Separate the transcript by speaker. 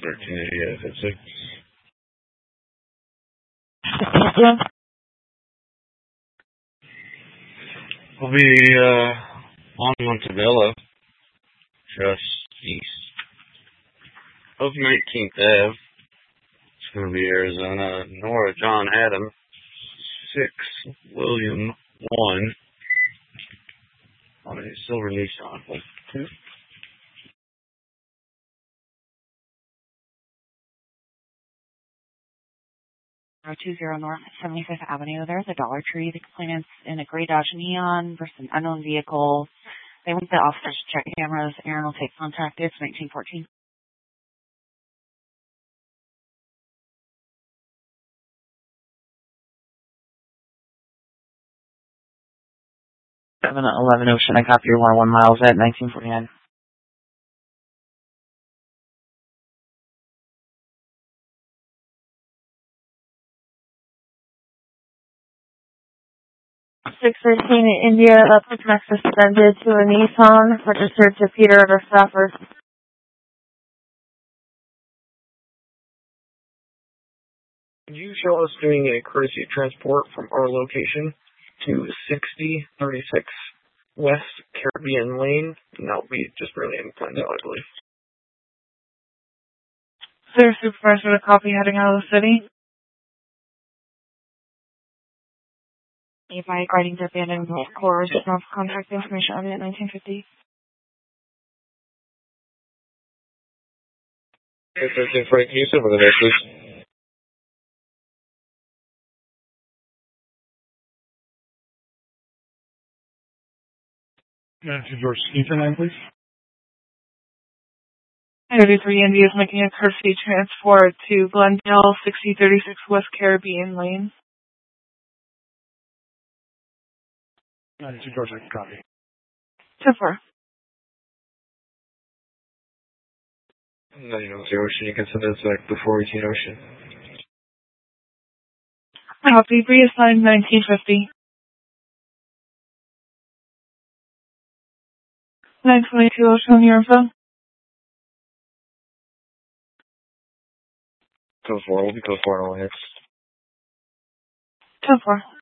Speaker 1: 1388 We'll be on Montebello, just east of 19th Ave. It's going to be Arizona. Nora John Adam, 6 William 1 on a silver Nissan.
Speaker 2: 20 North 75th Avenue. There's a Dollar Tree. The complainant's in a gray Dodge Neon versus an unknown vehicle. They want the officers to check cameras. Aaron will take contact. It's 1914. 711 Ocean. I copy your 101 miles at 1949.
Speaker 3: India, Putmax suspended to a Nissan, registered to Peter Ever Stafford.
Speaker 4: Can you show us doing a courtesy transport from our location to 6036 West Caribbean Lane? And that'll be just barely in Glendale, I believe.
Speaker 3: Sir, supervisor, a copy heading out of the city.
Speaker 2: If I guarding the abandoned golf course, no contact information on it at 1950.
Speaker 1: Hey, 13 Frank, can you send me the next, please?
Speaker 5: George, can you turn on, please?
Speaker 3: 33 India is making a courtesy transport to Glendale, 6036 West Caribbean Lane.
Speaker 5: 92 George, I can copy.
Speaker 3: 2-4.
Speaker 1: 90 Ocean, you can send us back before 18 Ocean.
Speaker 3: Copy, reassigned 1950. 922 Ocean, your info.
Speaker 1: 4, we'll be code 4 on
Speaker 3: 2-4.